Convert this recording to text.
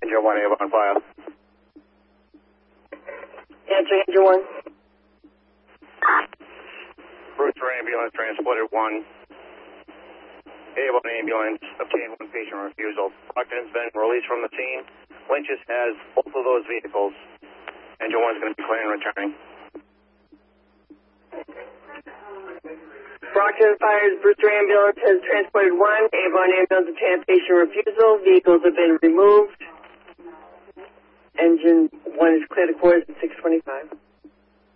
Engine 1, Avon fire. Answer Engine 1. Brewster ambulance transported 1. Avon ambulance obtained 1 patient refusal. Proctor's been released from the scene. Lynch's has both of those vehicles. Engine 1 is going to be clear and returning. Brockton Fire's Brewster ambulance has transported 1. Avon ambulance obtained patient refusal. Vehicles have been removed. Engine 1 is clear to quarters at 6:25.